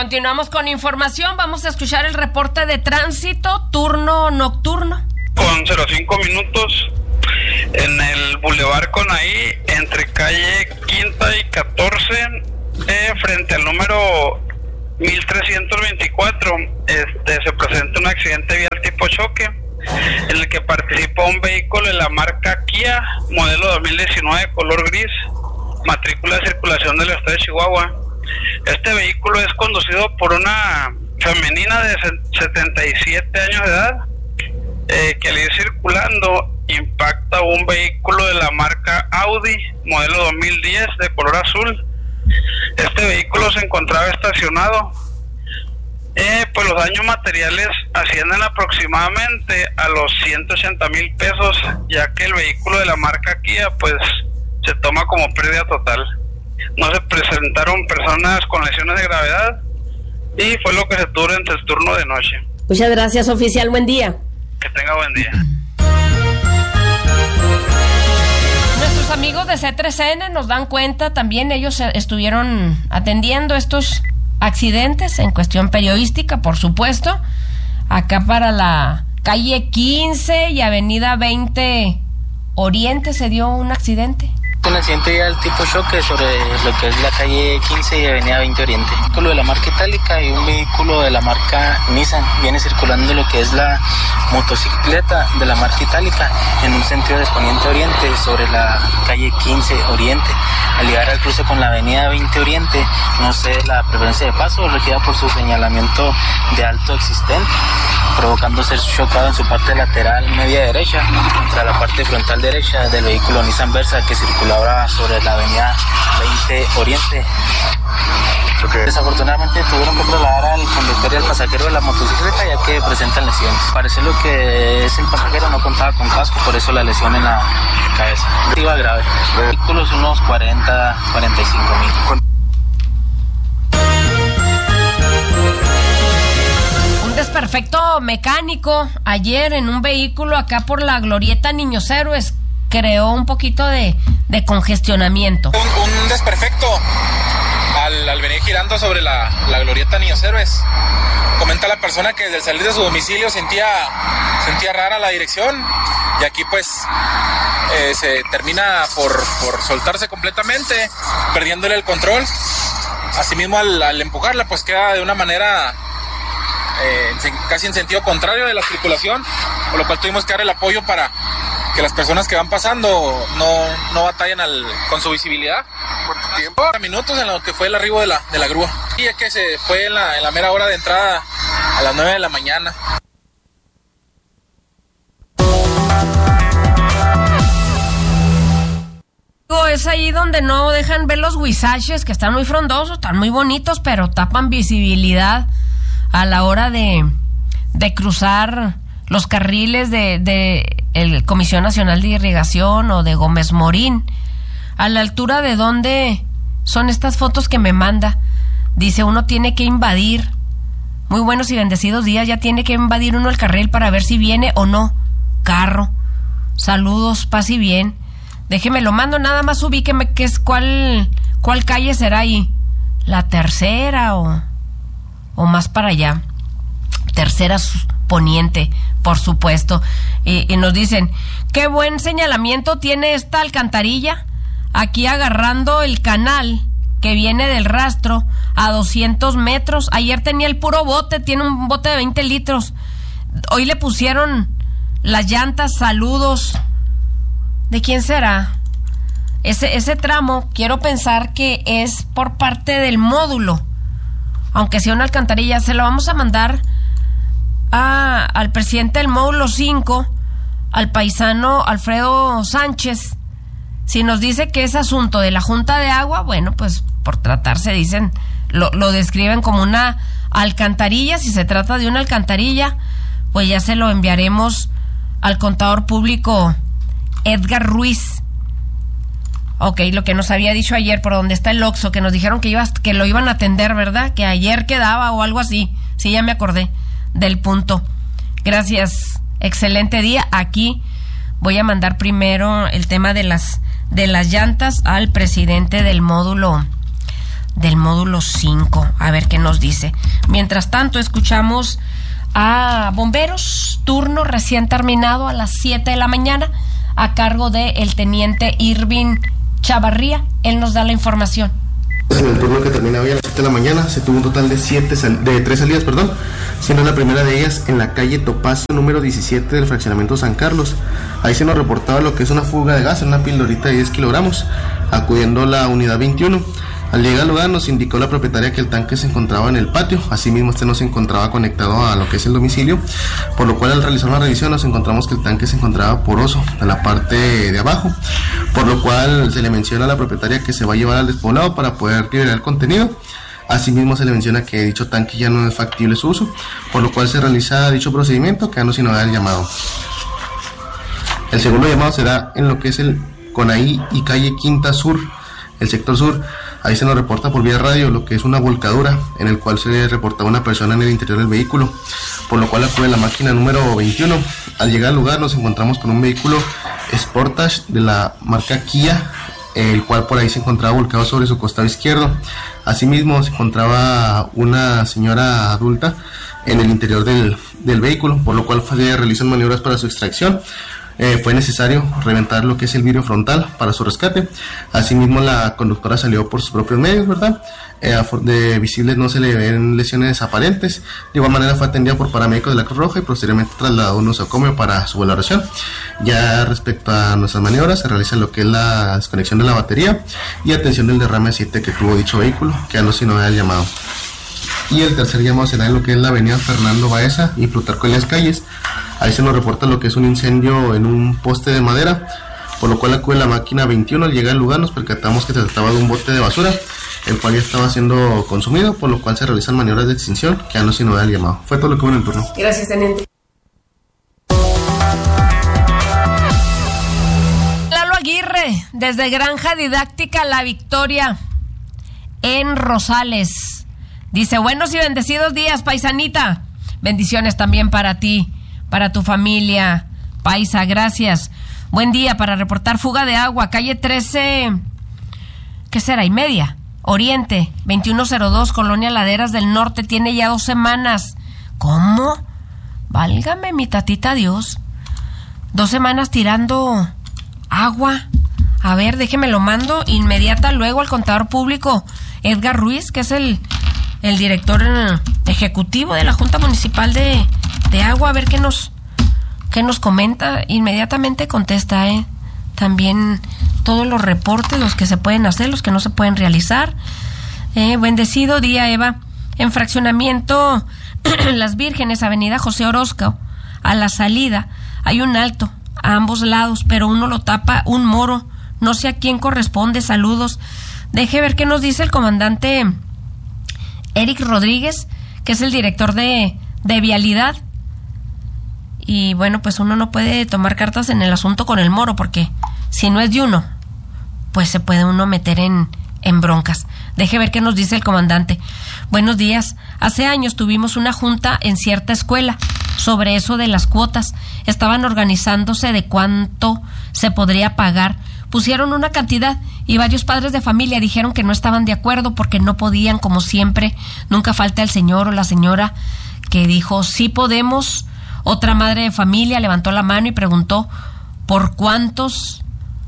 Continuamos con información. Vamos a escuchar el reporte de tránsito, turno nocturno. Con 05 minutos en el Boulevard Conaí, entre calle Quinta y 14, frente al número 1324, se presenta un accidente vial tipo choque, en el que participó un vehículo de la marca Kia, modelo 2019, color gris, matrícula de circulación del estado de Chihuahua. Este vehículo es conducido por una femenina de 77 años de edad, que al ir circulando impacta un vehículo de la marca Audi, modelo 2010, de color azul. Este vehículo se encontraba estacionado. Pues los daños materiales ascienden aproximadamente a los 180,000 pesos, ya que el vehículo de la marca Kia pues se toma como pérdida total. No se presentaron personas con lesiones de gravedad y fue lo que se tuvo entre el turno de noche. Muchas gracias, oficial. Buen día. Que tenga buen día. Nuestros amigos de C3N nos dan cuenta, también ellos estuvieron atendiendo estos accidentes en cuestión periodística, por supuesto. Acá para la calle 15 y avenida 20 Oriente se dio un accidente. Un accidente ya del tipo choque sobre lo que es la calle 15 y avenida 20 Oriente. Un vehículo de la marca Itálica y un vehículo de la marca Nissan viene circulando lo que es la motocicleta de la marca Itálica en un sentido de poniente oriente sobre la calle 15 Oriente. Al llegar al cruce con la avenida 20 Oriente, no sé la preferencia de paso, requerida por su señalamiento de alto existente, provocando ser chocado en su parte lateral media derecha contra la parte frontal derecha del vehículo Nissan Versa que circulaba sobre la avenida 20 Oriente. Desafortunadamente tuvieron que trasladar al conductor y al pasajero de la motocicleta ya que presentan lesiones. Parece lo que es el pasajero no contaba con casco, por eso la lesión en la cabeza. Iba grave. Vehículos unos 40-45 mil. Un desperfecto mecánico ayer en un vehículo acá por la glorieta Niños Héroes creó un poquito de congestionamiento. Un desperfecto al venir girando sobre la glorieta Niños Héroes. Comenta la persona que desde el salir de su domicilio sentía rara la dirección y aquí pues se termina por soltarse completamente, perdiéndole el control. Asimismo al empujarla pues queda de una manera casi en sentido contrario de la circulación, por lo cual tuvimos que dar el apoyo para que las personas que van pasando no batallen con su visibilidad. ¿Cuánto tiempo? Minutos en lo que fue el arribo de la grúa. Y es que se fue en la mera hora de entrada a las 9 de la mañana. Es ahí donde no dejan ver los huizaches, que están muy frondosos, están muy bonitos, pero tapan visibilidad a la hora de cruzar los carriles de el Comisión Nacional de Irrigación o de Gómez Morín. A la altura de donde son estas fotos que me manda, dice uno tiene que invadir, muy buenos y bendecidos días, ya tiene que invadir uno el carril para ver si viene o no carro. Saludos, paz y bien. Déjeme lo mando, nada más ubíqueme que es cuál calle será ahí, la tercera o más para allá. Tercera poniente, por supuesto. Y nos dicen, qué buen señalamiento tiene esta alcantarilla, aquí agarrando el canal que viene del rastro a 200 metros. Ayer tenía el puro bote, tiene un bote de 20 litros. Hoy le pusieron las llantas, saludos. ¿De quién será? Ese tramo, quiero pensar que es por parte del módulo, aunque sea una alcantarilla. Se lo vamos a mandar al presidente del módulo 5, al paisano Alfredo Sánchez. Si nos dice que es asunto de la Junta de Agua, bueno, pues por tratarse, dicen, lo describen como una alcantarilla. Si se trata de una alcantarilla, pues ya se lo enviaremos al contador público Edgar Ruiz. Ok, lo que nos había dicho ayer, por donde está el Oxxo, que nos dijeron que lo iban a atender, ¿verdad? Que ayer quedaba o algo así. Sí, ya me acordé del punto. Gracias, excelente día. Aquí voy a mandar primero el tema de las llantas al presidente del módulo del módulo 5. A ver qué nos dice. Mientras tanto, escuchamos a bomberos, turno recién terminado a las 7 de la mañana, a cargo del teniente Irving Chavarría. Él nos da la información. En el turno que termina hoy a las 7 de la mañana se tuvo un total de 3 salidas, siendo la primera de ellas en la calle Topacio número 17 del fraccionamiento San Carlos. Ahí se nos reportaba lo que es una fuga de gas en una pildorita de 10 kilogramos, acudiendo la unidad 21. Al llegar al lugar nos indicó la propietaria que el tanque se encontraba en el patio, asimismo este no se encontraba conectado a lo que es el domicilio, por lo cual al realizar una revisión nos encontramos que el tanque se encontraba poroso en la parte de abajo, por lo cual se le menciona a la propietaria que se va a llevar al despoblado para poder liberar el contenido. Asimismo se le menciona que dicho tanque ya no es factible su uso, por lo cual se realiza dicho procedimiento, quedando sin novedad el llamado. El segundo llamado será en lo que es el Conaí y calle Quinta Sur, el sector sur. Ahí se nos reporta por vía radio lo que es una volcadura, en el cual se reportaba una persona en el interior del vehículo, por lo cual acude la máquina número 21. Al llegar al lugar nos encontramos con un vehículo Sportage de la marca Kia, el cual por ahí se encontraba volcado sobre su costado izquierdo. Asimismo se encontraba una señora adulta en el interior del vehículo, por lo cual se realizan maniobras para su extracción. Fue necesario reventar lo que es el vidrio frontal para su rescate. Asimismo la conductora salió por sus propios medios, ¿verdad? De visibles no se le ven lesiones aparentes. De igual manera fue atendida por paramédicos de la Cruz Roja y posteriormente trasladado a un nosocomio para su valoración. Ya respecto a nuestras maniobras se realiza lo que es la desconexión de la batería y atención del derrame de aceite que tuvo dicho vehículo, quedando sin novedad el llamado. Y el tercer llamado será en lo que es la avenida Fernando Baeza y Plutarco Elías Calles. Ahí se nos reporta lo que es un incendio en un poste de madera, por lo cual acude la máquina 21. Al llegar al lugar nos percatamos que se trataba de un bote de basura, el cual ya estaba siendo consumido, por lo cual se realizan maniobras de extinción, quedando sin novedad el llamado. Fue todo lo que hubo en el turno. Gracias, teniente. Lalo Aguirre, desde Granja Didáctica La Victoria, en Rosales. Dice, buenos y bendecidos días, paisanita. Bendiciones también para ti, para tu familia, paisa, gracias. Buen día, para reportar fuga de agua, calle 13, ¿qué será? Y media, Oriente, 2102, Colonia Laderas del Norte, tiene ya 2 semanas. ¿Cómo? Válgame mi tatita Dios. 2 semanas tirando agua. A ver, déjeme lo mando inmediata luego al contador público Edgar Ruiz, que es el director ejecutivo de la Junta Municipal de Agua, a ver qué nos comenta. Inmediatamente contesta, también todos los reportes, los que se pueden hacer, los que no se pueden realizar. Bendecido día, Eva. En fraccionamiento Las Vírgenes, avenida José Orozco, a la salida hay un alto a ambos lados, pero uno lo tapa un moro, no sé a quién corresponde. Saludos. Deje ver qué nos dice el comandante Eric Rodríguez, que es el director de vialidad. Y bueno, pues uno no puede tomar cartas en el asunto con el moro, porque si no es de uno, pues se puede uno meter en broncas. Deje ver qué nos dice el comandante. Buenos días. Hace años tuvimos una junta en cierta escuela sobre eso de las cuotas. Estaban organizándose de cuánto se podría pagar. Pusieron una cantidad y varios padres de familia dijeron que no estaban de acuerdo porque no podían, como siempre. Nunca falta el señor o la señora que dijo, sí podemos. Otra madre de familia levantó la mano y preguntó, ¿por cuántos?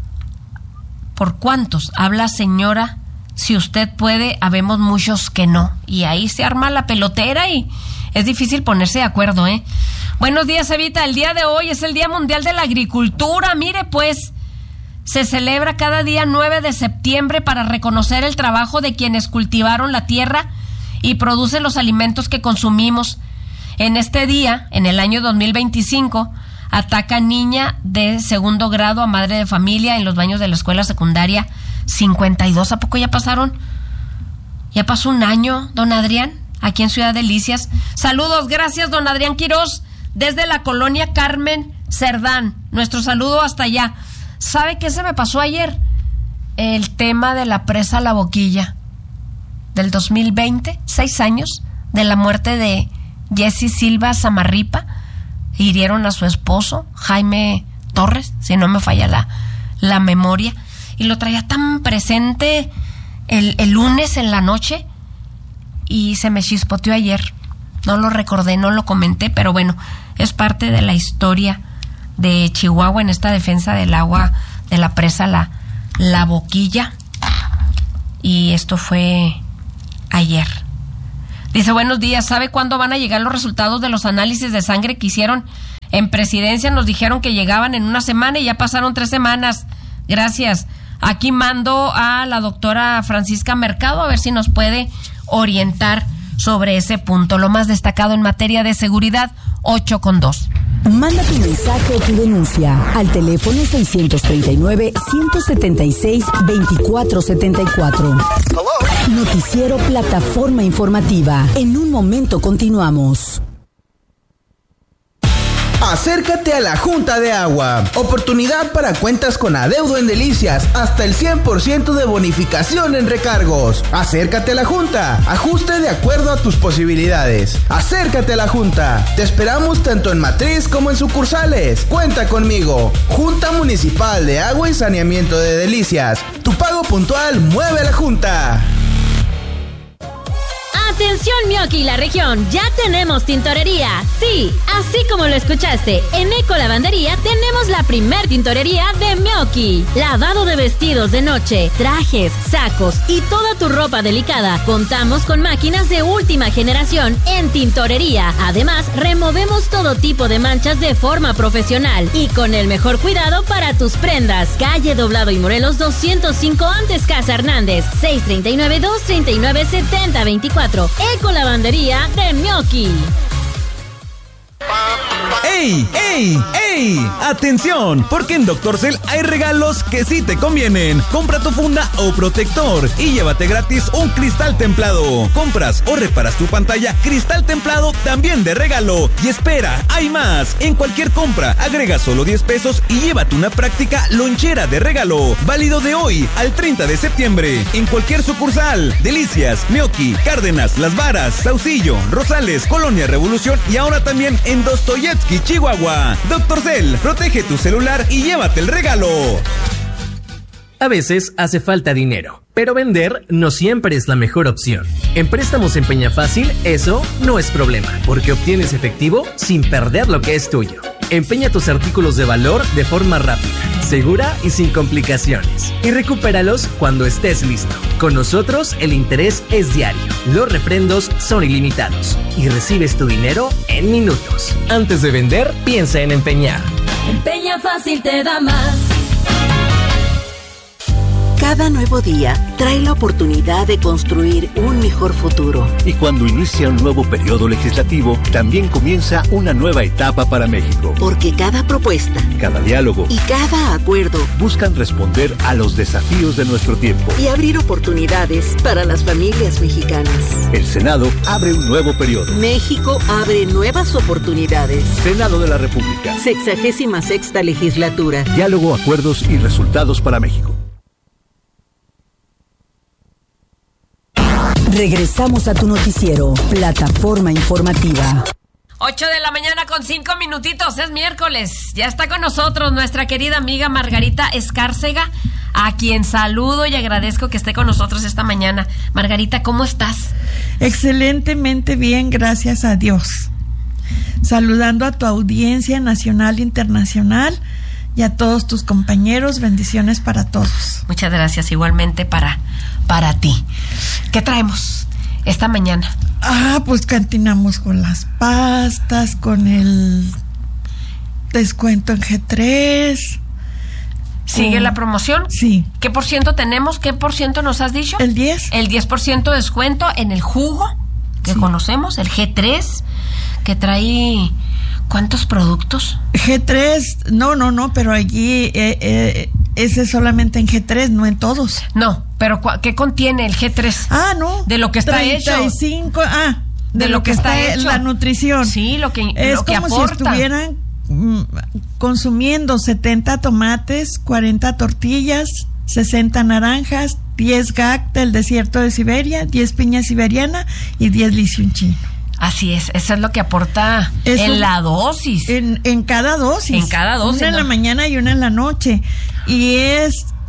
Habla señora, si usted puede, habemos muchos que no. Y ahí se arma la pelotera y es difícil ponerse de acuerdo, Buenos días, Evita. El día de hoy es el Día Mundial de la Agricultura. Mire, pues, se celebra cada día 9 de septiembre para reconocer el trabajo de quienes cultivaron la tierra y producen los alimentos que consumimos. En este día, en el año 2025, ataca niña de 2º grado a madre de familia en los baños de la escuela secundaria 52. ¿A poco ya pasaron? Ya pasó un año, don Adrián, aquí en Ciudad Delicias. Saludos, gracias, don Adrián Quirós, desde la colonia Carmen Cerdán. Nuestro saludo hasta allá. ¿Sabe qué se me pasó ayer? El tema de la presa La Boquilla del 2020, 6 años de la muerte de Jesse Silva Zamarripa. Hirieron a su esposo, Jaime Torres, si no me falla la memoria, y lo traía tan presente el lunes en la noche y se me chispoteó ayer. No lo recordé, no lo comenté, pero bueno, es parte de la historia de Chihuahua en esta defensa del agua de la presa La Boquilla. Y esto fue ayer. Dice, buenos días, ¿sabe cuándo van a llegar los resultados de los análisis de sangre que hicieron en Presidencia? Nos dijeron que llegaban en una semana y ya pasaron 3 semanas. Gracias. Aquí mando a la doctora Francisca Mercado a ver si nos puede orientar sobre ese punto. Lo más destacado en materia de seguridad, 8:2. Manda tu mensaje o tu denuncia al teléfono 639-176-2474. Noticiero Plataforma Informativa. En un momento continuamos. Acércate a la Junta de Agua. Oportunidad para cuentas con adeudo en Delicias. Hasta el 100% de bonificación en recargos. Acércate a la Junta. Ajuste de acuerdo a tus posibilidades. Acércate a la Junta. Te esperamos tanto en matriz como en sucursales. Cuenta conmigo. Junta Municipal de Agua y Saneamiento de Delicias. Tu pago puntual mueve a la Junta. Atención Mioki y la región, ya tenemos tintorería. Sí, así como lo escuchaste, en Eco Lavandería tenemos la primer tintorería de Mioki. Lavado de vestidos de noche, trajes, sacos y toda tu ropa delicada. Contamos con máquinas de última generación en tintorería. Además, removemos todo tipo de manchas de forma profesional y con el mejor cuidado para tus prendas. Calle Doblado y Morelos 205 antes Casa Hernández, 639-239-7024. Eco Lavandería de Mioki. ¡Ey! ¡Ey! ¡Ey! ¡Atención! Porque en Dr. Cell hay regalos que sí te convienen. Compra tu funda o protector y llévate gratis un cristal templado. Compras o reparas tu pantalla, cristal templado también de regalo. Y espera, hay más. En cualquier compra, agrega solo 10 pesos y llévate una práctica lonchera de regalo. Válido de hoy al 30 de septiembre. En cualquier sucursal. Delicias, Mioki, Cárdenas, Las Varas, Saucillo, Rosales, Colonia Revolución y ahora también en Dostoyevsky, Chihuahua. Dr. Cell, protege tu celular y llévate el regalo. A veces hace falta dinero, pero vender no siempre es la mejor opción. En Préstamos en Peñafácil, eso no es problema, porque obtienes efectivo sin perder lo que es tuyo. Empeña tus artículos de valor de forma rápida, segura y sin complicaciones. Y recupéralos cuando estés listo. Con nosotros el interés es diario, los refrendos son ilimitados y recibes tu dinero en minutos. Antes de vender, piensa en empeñar. Empeña Fácil te da más. Cada nuevo día trae la oportunidad de construir un mejor futuro. Y cuando inicia un nuevo periodo legislativo, también comienza una nueva etapa para México. Porque cada propuesta, cada diálogo y cada acuerdo buscan responder a los desafíos de nuestro tiempo y abrir oportunidades para las familias mexicanas. El Senado abre un nuevo periodo. México abre nuevas oportunidades. Senado de la República. 66ª legislatura. Diálogo, acuerdos y resultados para México. Regresamos a tu noticiero, Plataforma Informativa. 8 de la mañana con 5 minutitos, es miércoles. Ya está con nosotros nuestra querida amiga Margarita Escárcega, a quien saludo y agradezco que esté con nosotros esta mañana. Margarita, ¿cómo estás? Excelentemente bien, gracias a Dios. Saludando a tu audiencia nacional e internacional y a todos tus compañeros, bendiciones para todos. Muchas gracias, igualmente para ti. ¿Qué traemos esta mañana? Pues continuamos con las pastas, con el descuento en G3. ¿Sigue la promoción? Sí. ¿Qué por ciento tenemos? ¿Qué por ciento nos has dicho? El 10. El 10% de descuento en el jugo que conocemos, el G3, que trae... ¿Cuántos productos? G3, no, pero allí ese es solamente en G3, no en todos. No, pero ¿qué contiene el G3? No. De lo que está 35, hecho. De lo que está hecho. La nutrición. Sí, lo que es lo que como aporta. Si estuvieran consumiendo 70 tomates, 40 tortillas, 60 naranjas, 10 GAC del desierto de Siberia, 10 piña siberiana y 10 lisiunchino. Así es, eso es lo que aporta en la dosis. En cada dosis. En cada dosis. Una en la mañana y una en la noche. Y es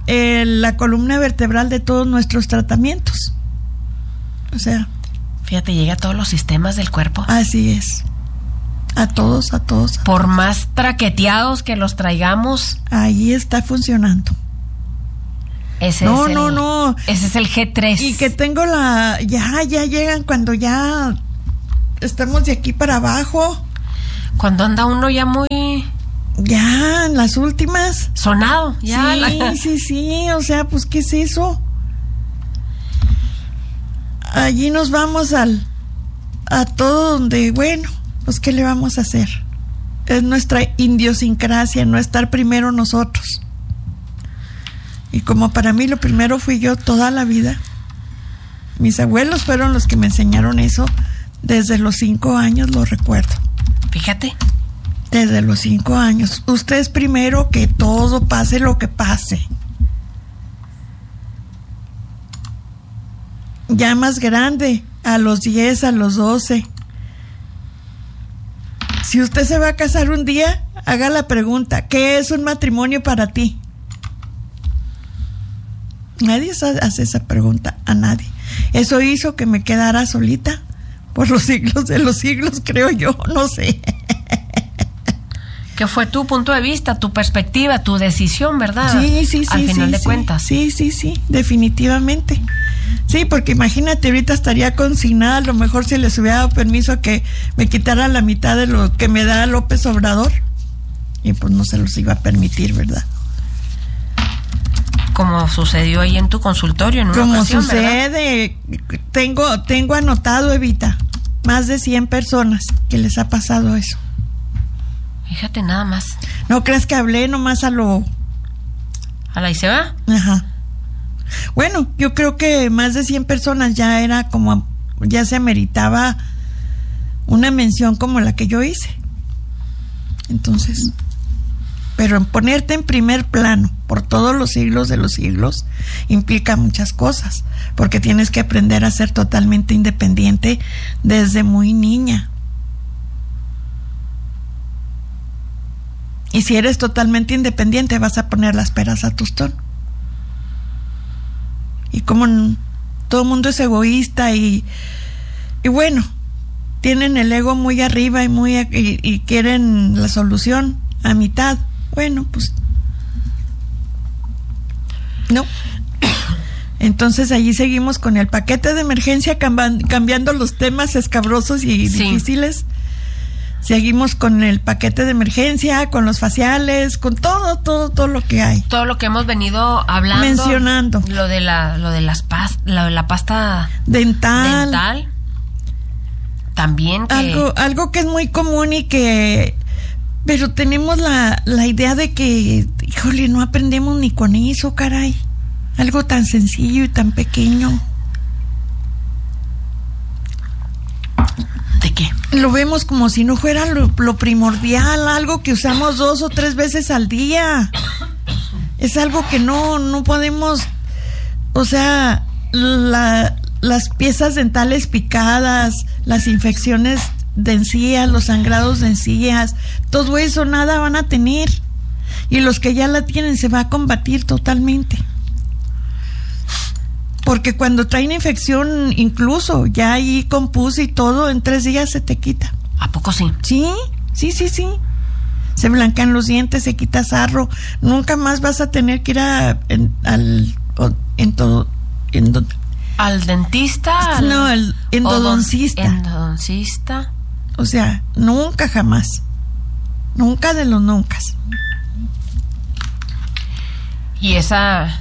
la columna vertebral de todos nuestros tratamientos. O sea, fíjate, llega a todos los sistemas del cuerpo. Así es. A todos. Por más traqueteados que los traigamos, ahí está funcionando. Ese es el G3. Y que tengo ya llegan cuando ya estamos de aquí para abajo. Cuando anda uno ya muy... Ya, en las últimas. Sonado, ya. Sí, o sea, pues, ¿qué es eso? Allí nos vamos a todo donde, bueno, pues, ¿qué le vamos a hacer? Es nuestra idiosincrasia, no estar primero nosotros. Y como para mí lo primero fui yo toda la vida, mis abuelos fueron los que me enseñaron eso, desde los 5 años lo recuerdo. Fíjate. Desde los 5 años. Usted es primero, que todo pase lo que pase. Ya más grande, a los 10, a los 12. Si usted se va a casar un día, haga la pregunta: ¿qué es un matrimonio para ti? Nadie hace esa pregunta, a nadie. Eso hizo que me quedara solita por los siglos de los siglos, creo yo, no sé. Que fue tu punto de vista, tu perspectiva, tu decisión, ¿verdad? Sí. Al final de cuentas. Sí, definitivamente. Sí, porque imagínate, ahorita estaría consignada, a lo mejor si les hubiera dado permiso a que me quitara la mitad de lo que me da López Obrador. Y pues no se los iba a permitir, ¿verdad? Como sucedió ahí en tu consultorio en una ocasión, sucede, ¿verdad? Tengo anotado, Evita, más de 100 personas que les ha pasado eso. Fíjate nada más. No creas que hablé nomás a la y se va. Ajá. Bueno, yo creo que más de 100 personas ya era como, ya se ameritaba una mención como la que yo hice. Entonces, pero en ponerte en primer plano por todos los siglos de los siglos implica muchas cosas, porque tienes que aprender a ser totalmente independiente desde muy niña. Y si eres totalmente independiente, vas a poner las peras a tostón. Y como todo el mundo es egoísta y bueno, tienen el ego muy arriba y quieren la solución a mitad, bueno, pues no. Entonces allí seguimos con el paquete de emergencia, cambiando los temas escabrosos y difíciles. Seguimos con el paquete de emergencia, con los faciales, con todo lo que hay. Todo lo que hemos venido hablando. Mencionando. Lo de la pasta dental. También que... Algo que es muy común y que... Pero tenemos la idea de que, híjole, no aprendemos ni con eso, caray. Algo tan sencillo y tan pequeño. ¿De qué? Lo vemos como si no fuera lo primordial, algo que usamos 2 o 3 veces al día. Es algo que no podemos, o sea, las piezas dentales picadas, las infecciones de encías, los sangrados de encías, todo eso nada van a tener. Y los que ya la tienen se va a combatir totalmente. Porque cuando traen infección, incluso ya ahí con pus y todo, en 3 días se te quita. ¿A poco sí? Sí. Se blanquean los dientes, se quita sarro. Nunca más vas a tener que ir al dentista. No, al endodoncista. Endodoncista. O sea, nunca jamás. Nunca de los nunca. Y esa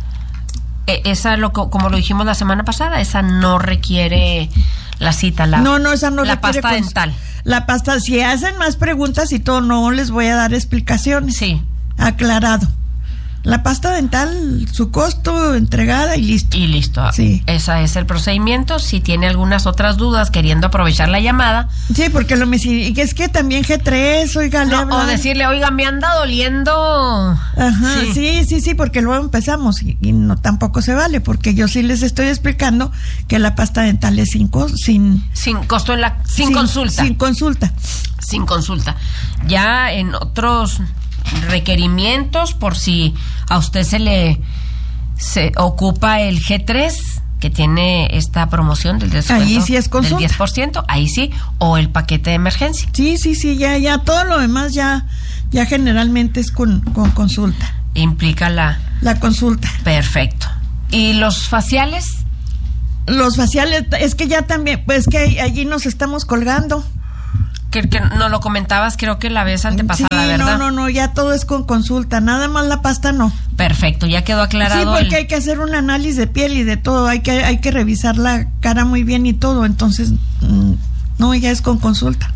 como lo dijimos la semana pasada, esa no requiere la cita, esa no la requiere pasta dental. La pasta, si hacen más preguntas y todo, no les voy a dar explicaciones. Sí. Aclarado. La pasta dental, su costo, entregada y listo. Y listo. Sí. Ese es el procedimiento. Si tiene algunas otras dudas queriendo aprovechar la llamada. Sí, porque es que también G3, oiga, o decirle, oiga, me anda doliendo. Ajá, sí, porque luego empezamos y no, tampoco se vale, porque yo sí les estoy explicando que la pasta dental es sin costo sin consulta. Sin consulta. Sin consulta. Ya en otros requerimientos por si a usted se ocupa el G3, que tiene esta promoción del descuento. Ahí sí es consulta. Del 10%, ahí sí, o el paquete de emergencia. Sí, ya todo lo demás ya generalmente es con consulta. Implica la consulta. Perfecto. ¿Y los faciales? Los faciales, es que ya también, pues que allí nos estamos colgando. Que nos lo comentabas, creo que la vez antepasada, sí, ¿verdad? No, ya todo es con consulta, nada más la pasta no. Perfecto, ya quedó aclarado. Sí, porque hay que hacer un análisis de piel y de todo, hay que revisar la cara muy bien y todo, entonces, no, ya es con consulta.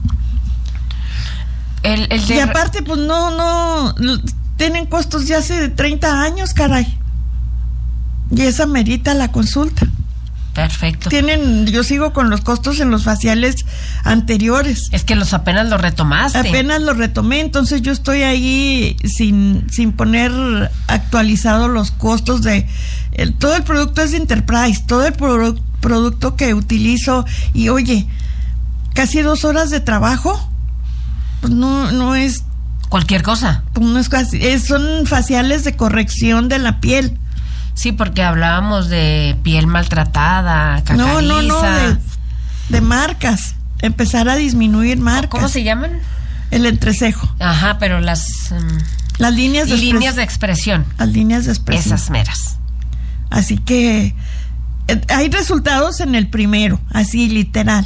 Y aparte, pues no, tienen costos ya hace 30 años, caray. Y esa merita la consulta. Perfecto. Yo sigo con los costos en los faciales anteriores. Es que apenas los retomaste. Apenas los retomé, entonces yo estoy ahí sin poner actualizado los costos todo el producto es de Enterprise, todo el producto que utilizo, y oye, casi 2 horas de trabajo, pues no es cualquier cosa. Pues no es casi, son faciales de corrección de la piel. Sí, porque hablábamos de piel maltratada, cacariza. No, de marcas. Empezar a disminuir marcas. ¿Cómo se llaman? El entrecejo. Ajá, pero las líneas de expresión. Las líneas de expresión. Esas meras. Así que hay resultados en el primero, así literal.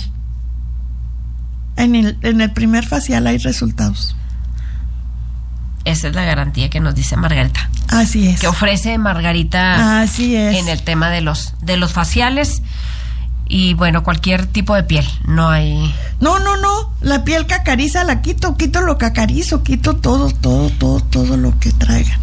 En el primer facial hay resultados. Esa es la garantía que nos dice Margarita. Así es. Que ofrece Margarita. Así es. En el tema de los faciales. Y bueno, cualquier tipo de piel. No hay. No. La piel cacariza la quito lo cacarizo, quito todo lo que traigan.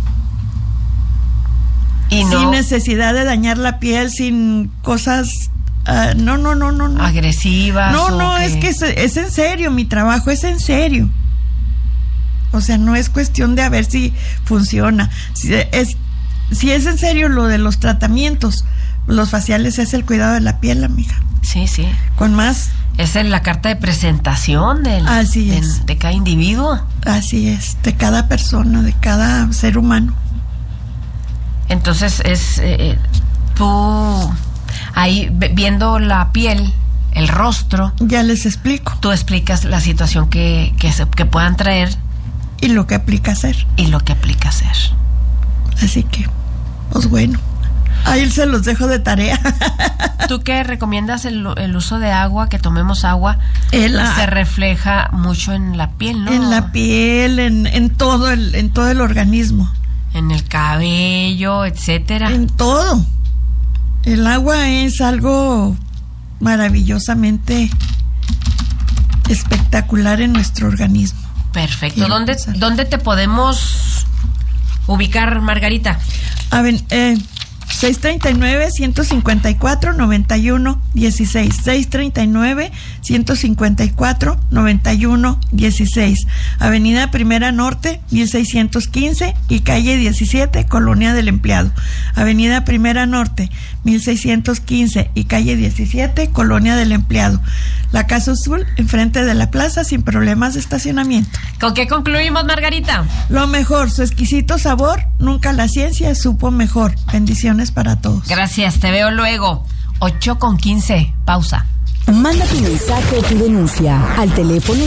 Y no. Sin necesidad de dañar la piel, sin cosas. No. Agresivas. No, es que es en serio, mi trabajo es en serio. O sea, no es cuestión de a ver si funciona. Si es en serio lo de los tratamientos, los faciales es el cuidado de la piel, amiga. Sí. Con más. Es en la carta de presentación de cada individuo. Así es, de cada persona, de cada ser humano. Entonces tú ahí viendo la piel, el rostro. Ya les explico. Tú explicas la situación que puedan traer. Y lo que aplica hacer. Así que, pues bueno, ahí se los dejo de tarea. ¿Tú qué recomiendas el uso de agua? Que tomemos agua. Se refleja mucho en la piel, ¿no? En la piel, en todo el organismo. En el cabello, etcétera. En todo. El agua es algo maravillosamente espectacular en nuestro organismo. Perfecto. ¿Dónde te podemos ubicar, Margarita? A ver, 639-154-91-16. 639-154-91-16. Avenida Primera Norte, 1615 y calle 17, Colonia del Empleado. Avenida Primera Norte, 1615 y calle 17, Colonia del Empleado. La Casa Azul, enfrente de la plaza, sin problemas de estacionamiento. ¿Con qué concluimos, Margarita? Lo mejor, su exquisito sabor, nunca la ciencia supo mejor. Bendiciones para todos. Gracias, te veo luego. 8:15, pausa. Manda tu mensaje o tu denuncia al teléfono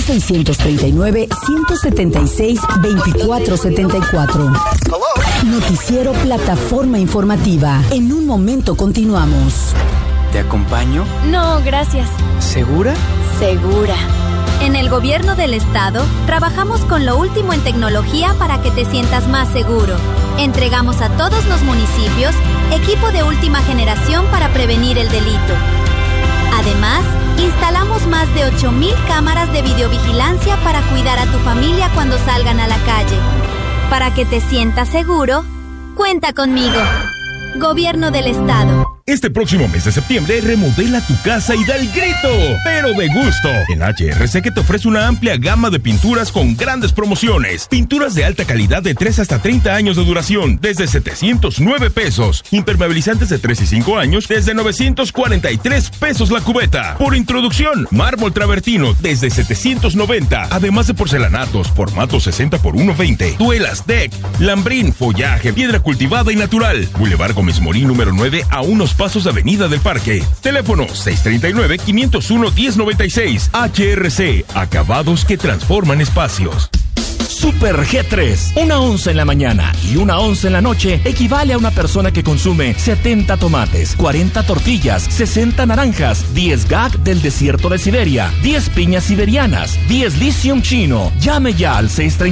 639-176-2474. Noticiero Plataforma Informativa. En un momento continuamos. ¿Te acompaño? No, gracias. ¿Segura? Segura. En el Gobierno del Estado, trabajamos con lo último en tecnología para que te sientas más seguro. Entregamos a todos los municipios equipo de última generación para prevenir el delito. Además, instalamos más de 8,000 cámaras de videovigilancia para cuidar a tu familia cuando salgan a la calle. Para que te sientas seguro, cuenta conmigo. Gobierno del Estado. Este próximo mes de septiembre, remodela tu casa y da el grito, pero de gusto. En HRC, que te ofrece una amplia gama de pinturas con grandes promociones. Pinturas de alta calidad de 3 hasta 30 años de duración, desde 709 pesos. Impermeabilizantes de 3 y 5 años, desde 943 pesos la cubeta. Por introducción, mármol travertino, desde 790. Además de porcelanatos, formato 60 por 1.20. Duelas, deck, lambrín, follaje, piedra cultivada y natural. Boulevard Gómez Morín, número 9, a unos pasos de Avenida del Parque. Teléfono 639-501-1096. HRC, acabados que transforman espacios. Super G3. Una onza en la mañana y una onza en la noche equivale a una persona que consume 70 tomates, 40 tortillas, 60 naranjas, 10 gag del desierto de Siberia, 10 piñas siberianas, 10 lithium chino. Llame ya al 630